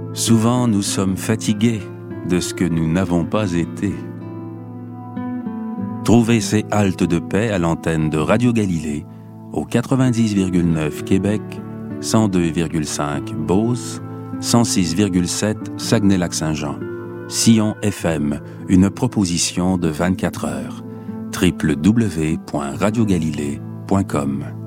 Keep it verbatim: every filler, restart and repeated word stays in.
Souvent nous sommes fatigués de ce que nous n'avons pas été. Trouvez ces haltes de paix à l'antenne de Radio Galilée, au quatre-vingt-dix virgule neuf Québec, cent deux virgule cinq Beauce, cent six virgule sept Saguenay-Lac-Saint-Jean. Sillon F M, une proposition de vingt-quatre heures. w w w point radio galilée point com